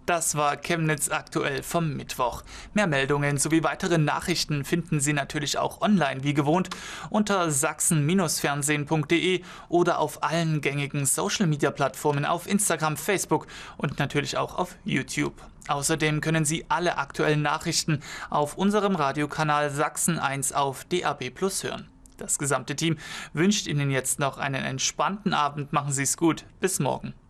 Das war Chemnitz aktuell vom Mittwoch. Mehr Meldungen sowie weitere Nachrichten finden Sie natürlich auch online wie gewohnt unter sachsen-fernsehen.de oder auf allen gängigen Social-Media-Plattformen auf Instagram, Facebook und natürlich auch auf YouTube. Außerdem können Sie alle aktuellen Nachrichten auf unserem Radiokanal Sachsen 1 auf DAB+ hören. Das gesamte Team wünscht Ihnen jetzt noch einen entspannten Abend. Machen Sie es gut. Bis morgen.